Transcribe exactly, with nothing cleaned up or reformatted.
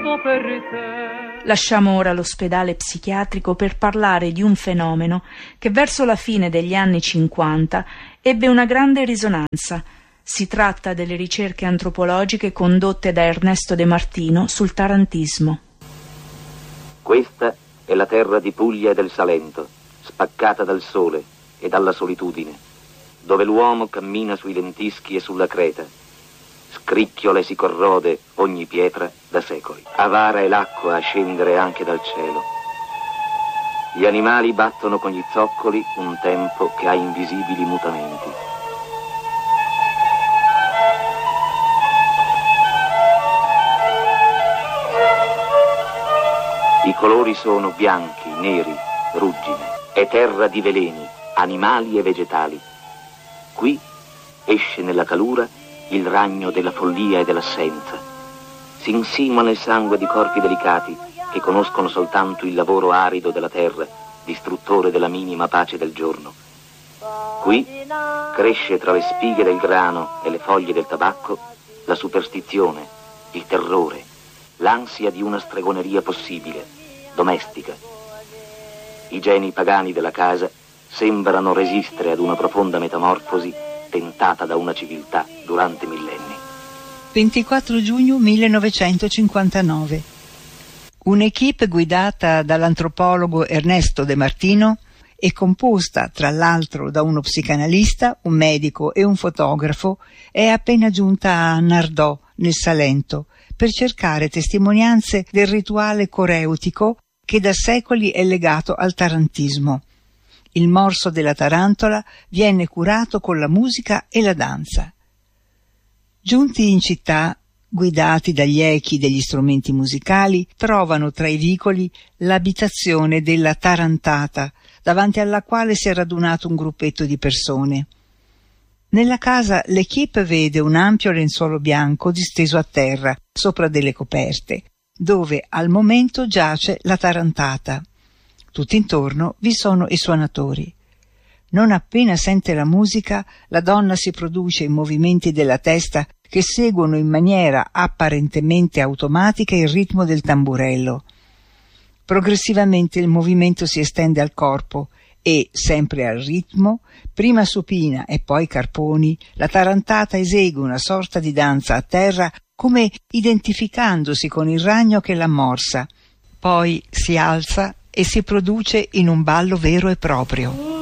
tutto per te. Lasciamo ora l'ospedale psichiatrico per parlare di un fenomeno che verso la fine degli anni cinquanta ebbe una grande risonanza. Si tratta delle ricerche antropologiche condotte da Ernesto De Martino sul tarantismo. Questa è la terra di Puglia e del Salento, spaccata dal sole e dalla solitudine, dove l'uomo cammina sui lentischi e sulla creta, scricchiola e si corrode ogni pietra da secoli. Avara è l'acqua a scendere anche dal cielo. Gli animali battono con gli zoccoli un tempo che ha invisibili mutamenti. I colori sono bianchi, neri, ruggine. È terra di veleni, animali e vegetali. Qui esce nella calura il ragno della follia e dell'assenza. Si insinua nel sangue di corpi delicati che conoscono soltanto il lavoro arido della terra, distruttore della minima pace del giorno. Qui cresce tra le spighe del grano e le foglie del tabacco la superstizione, il terrore, l'ansia di una stregoneria possibile, domestica. I geni pagani della casa sembrano resistere ad una profonda metamorfosi tentata da una civiltà durante millenni. ventiquattro giugno millenovecentocinquantanove. Un'equipe guidata dall'antropologo Ernesto De Martino e composta tra l'altro da uno psicanalista, un medico e un fotografo è appena giunta a Nardò, nel Salento, per cercare testimonianze del rituale coreutico che da secoli è legato al tarantismo. Il morso della tarantola viene curato con la musica e la danza. Giunti in città, guidati dagli echi degli strumenti musicali, trovano tra i vicoli l'abitazione della tarantata, davanti alla quale si è radunato un gruppetto di persone. Nella casa l'equipe vede un ampio lenzuolo bianco disteso a terra, sopra delle coperte, dove al momento giace la tarantata. Tutt'intorno vi sono i suonatori. Non appena sente la musica, la donna si produce in movimenti della testa che seguono in maniera apparentemente automatica il ritmo del tamburello. Progressivamente il movimento si estende al corpo e, sempre al ritmo, prima supina e poi carponi, la tarantata esegue una sorta di danza a terra come identificandosi con il ragno che l'ha morsa. Poi si alza e si produce in un ballo vero e proprio.